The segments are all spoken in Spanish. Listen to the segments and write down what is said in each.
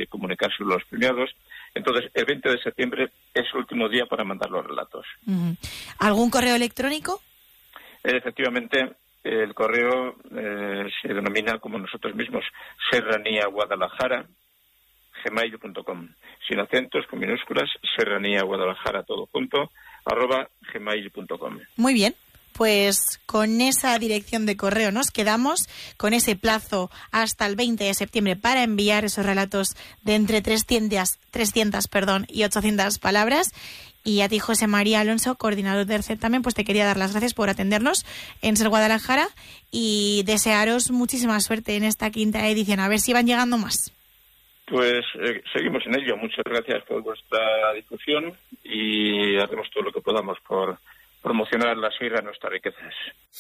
comunicarse con los premiados. Entonces, el 20 de septiembre es el último día para mandar los relatos. ¿Algún correo electrónico? Efectivamente, el correo se denomina como nosotros mismos, serraniaguadalajara@gmail.com. Sin acentos, con minúsculas, serraniaguadalajara todo junto, @gmail.com. Muy bien. Pues con esa dirección de correo nos quedamos, con ese plazo hasta el 20 de septiembre para enviar esos relatos de entre 300 y 800 palabras. Y a ti, José María Alonso, coordinador del certamen, pues te quería dar las gracias por atendernos en Ser Guadalajara y desearos muchísima suerte en esta quinta edición. A ver si van llegando más. Pues seguimos en ello. Muchas gracias por vuestra difusión y haremos todo lo que podamos por promocionar la sierra de nuestras riquezas.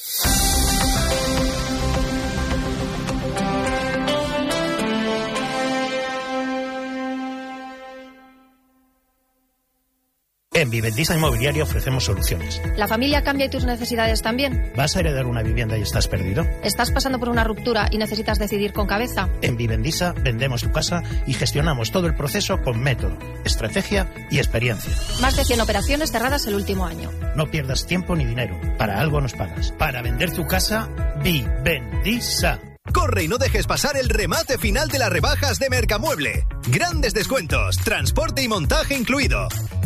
En Vivendisa Inmobiliaria ofrecemos soluciones. ¿La familia cambia y tus necesidades también? ¿Vas a heredar una vivienda y estás perdido? ¿Estás pasando por una ruptura y necesitas decidir con cabeza? En Vivendisa vendemos tu casa y gestionamos todo el proceso con método, estrategia y experiencia. Más de 100 operaciones cerradas el último año. No pierdas tiempo ni dinero. Para algo nos pagas. Para vender tu casa, Vivendisa. Corre y no dejes pasar el remate final de las rebajas de Mercamueble. Grandes descuentos, transporte y montaje incluido.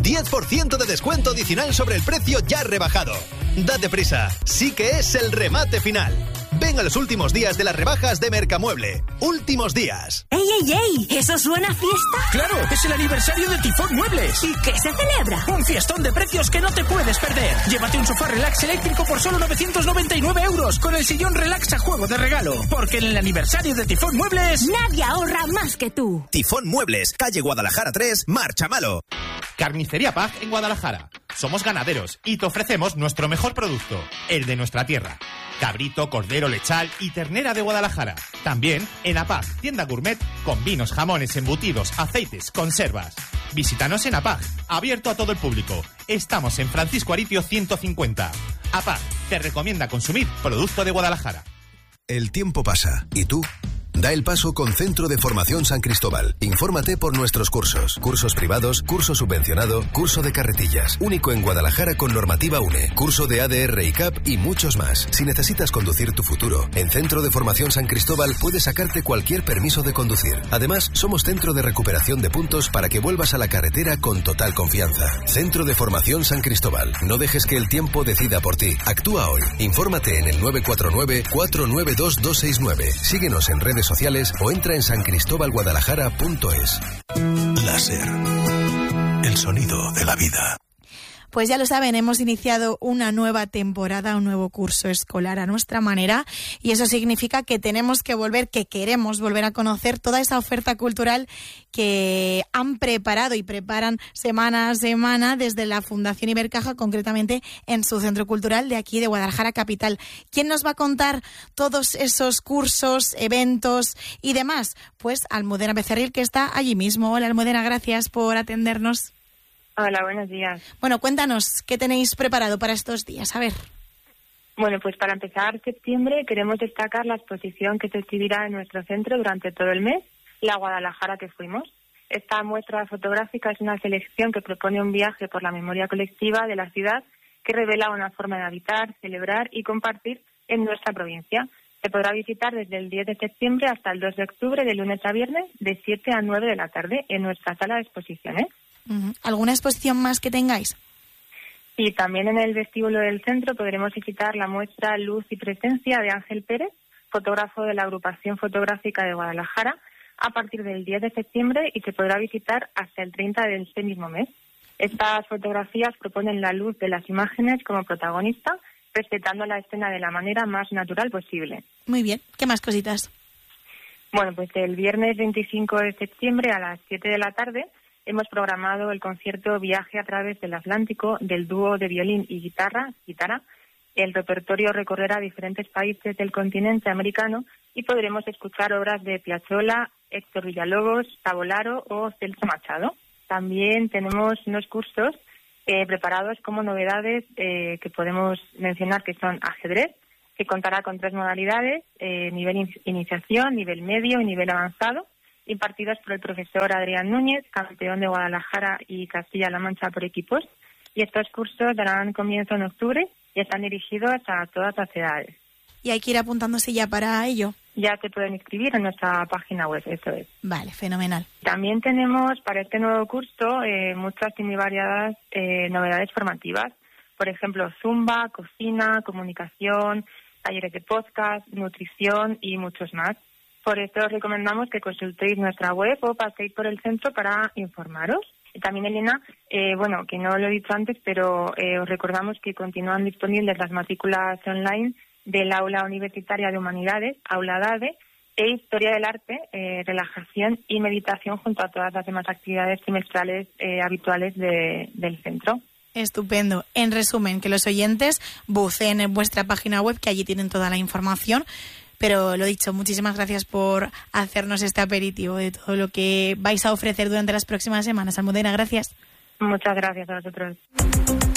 10% de descuento adicional sobre el precio ya rebajado. Date prisa, sí que es el remate final. Ven a los últimos días de las rebajas de Mercamueble. Últimos días. ¡Ey, ey, ey! ¿Eso suena a fiesta? ¡Claro! ¡Es el aniversario de Tifón Muebles! ¿Y qué se celebra? Un fiestón de precios que no te puedes perder. Llévate un sofá relax eléctrico por solo 999 euros con el sillón relax a juego de regalo. Porque en el aniversario de Tifón Muebles... Nadie ahorra más que tú. Tifón Muebles, calle Guadalajara 3, Marchamalo. Carnicería Pag en Guadalajara. Somos ganaderos y te ofrecemos nuestro mejor producto, el de nuestra tierra. Cabrito, cordero, lechal y ternera de Guadalajara. También en APAG, tienda gourmet con vinos, jamones, embutidos, aceites, conservas. Visítanos en APAG, abierto a todo el público. Estamos en Francisco Aritio 150. APAG te recomienda consumir producto de Guadalajara. El tiempo pasa, ¿y tú? Da el paso con Centro de Formación San Cristóbal. Infórmate por nuestros cursos. Cursos privados, curso subvencionado, curso de carretillas. Único en Guadalajara con normativa UNE. Curso de ADR y CAP y muchos más. Si necesitas conducir tu futuro, en Centro de Formación San Cristóbal puedes sacarte cualquier permiso de conducir. Además, somos centro de recuperación de puntos para que vuelvas a la carretera con total confianza. Centro de Formación San Cristóbal. No dejes que el tiempo decida por ti. Actúa hoy. Infórmate en el 949-492-269. Síguenos en redes sociales o entra en sancristobalguadalajara.es. Láser. El sonido de la vida. Pues ya lo saben, hemos iniciado una nueva temporada, un nuevo curso escolar a nuestra manera y eso significa que tenemos que volver, que queremos volver a conocer toda esa oferta cultural que han preparado y preparan semana a semana desde la Fundación Ibercaja, concretamente en su centro cultural de aquí de Guadalajara capital. ¿Quién nos va a contar todos esos cursos, eventos y demás? Pues Almudena Becerril, que está allí mismo. Hola Almudena, gracias por atendernos. Hola, buenos días. Bueno, cuéntanos, ¿qué tenéis preparado para estos días? A ver. Bueno, pues para empezar septiembre queremos destacar la exposición que se exhibirá en nuestro centro durante todo el mes, La Guadalajara que fuimos. Esta muestra fotográfica es una selección que propone un viaje por la memoria colectiva de la ciudad que revela una forma de habitar, celebrar y compartir en nuestra provincia. Se podrá visitar desde el 10 de septiembre hasta el 2 de octubre, de lunes a viernes, de 7 a 9 de la tarde en nuestra sala de exposiciones. ¿Alguna exposición más que tengáis? Sí, también en el vestíbulo del centro podremos visitar la muestra Luz y Presencia de Ángel Pérez, fotógrafo de la Agrupación Fotográfica de Guadalajara, a partir del 10 de septiembre y se podrá visitar hasta el 30 de este mismo mes. Estas fotografías proponen la luz de las imágenes como protagonista, respetando la escena de la manera más natural posible. Muy bien. ¿Qué más cositas? Bueno, pues el viernes 25 de septiembre a las 7 de la tarde hemos programado el concierto Viaje a través del Atlántico del dúo de violín y guitarra. El repertorio recorrerá diferentes países del continente americano y podremos escuchar obras de Piazzolla, Héctor Villalobos, Tavolaro o Celso Machado. También tenemos unos cursos preparados como novedades que podemos mencionar que son ajedrez, que contará con 3 modalidades, nivel iniciación, nivel medio y nivel avanzado, impartidos por el profesor Adrián Núñez, campeón de Guadalajara y Castilla-La Mancha por equipos. Y estos cursos darán comienzo en octubre y están dirigidos a todas las edades. Y hay que ir apuntándose ya para ello. Ya te pueden inscribir en nuestra página web, eso es. Vale, fenomenal. También tenemos para este nuevo curso muchas y muy variadas novedades formativas. Por ejemplo, Zumba, cocina, comunicación, talleres de podcast, nutrición y muchos más. Por eso os recomendamos que consultéis nuestra web o paséis por el centro para informaros. Y también, Elena, que no lo he dicho antes, pero os recordamos que continúan disponibles las matrículas online del Aula Universitaria de Humanidades, Aula DADE, e Historia del Arte, relajación y meditación junto a todas las demás actividades trimestrales habituales del centro. Estupendo. En resumen, que los oyentes buceen en vuestra página web, que allí tienen toda la información. Pero lo dicho, muchísimas gracias por hacernos este aperitivo de todo lo que vais a ofrecer durante las próximas semanas. Almudena, gracias. Muchas gracias a vosotros.